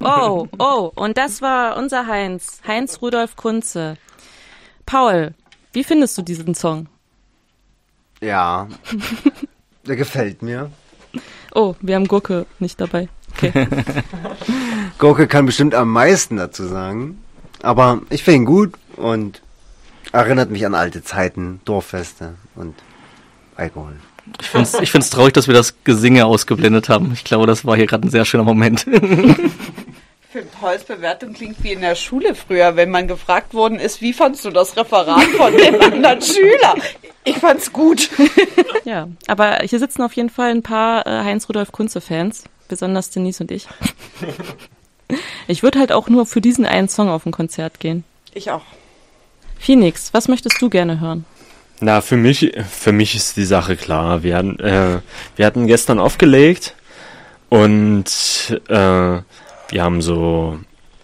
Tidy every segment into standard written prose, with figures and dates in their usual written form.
Und das war unser Heinz Rudolf Kunze. Paul, wie findest du diesen Song? Ja, der gefällt mir. Oh, wir haben Gurke nicht dabei. Okay. Gurke kann bestimmt am meisten dazu sagen. Aber ich finde ihn gut und erinnert mich an alte Zeiten, Dorffeste und Alkohol. Ich find's traurig, dass wir das Gesinge ausgeblendet haben. Ich glaube, das war hier gerade ein sehr schöner Moment. Für Pauls Bewertung klingt wie in der Schule früher, wenn man gefragt worden ist, wie fandst du das Referat von dem anderen Schüler? Ich fand's gut. Ja, aber hier sitzen auf jeden Fall ein paar Heinz-Rudolf-Kunze-Fans, besonders Denise und ich. Ich würde halt auch nur für diesen einen Song auf ein Konzert gehen. Ich auch. Phoenix, was möchtest du gerne hören? Na, für mich ist die Sache klar. Wir hatten gestern aufgelegt und wir haben so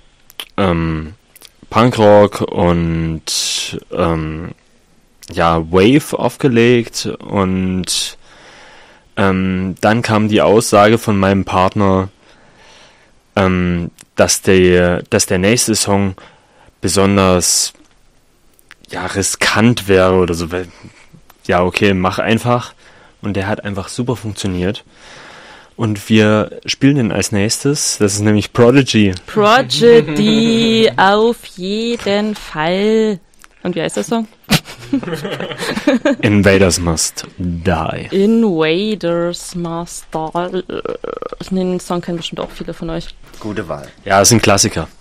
Punkrock und Wave aufgelegt und dann kam die Aussage von meinem Partner, dass der nächste Song besonders riskant wäre oder so. Ja, okay, mach einfach. Und der hat einfach super funktioniert. Und wir spielen den als nächstes. Das ist nämlich Prodigy. Prodigy, auf jeden Fall. Und wie heißt der Song? Invaders Must Die. Invaders Must Die. Den Song kennen bestimmt auch viele von euch. Gute Wahl. Ja, ist ein Klassiker.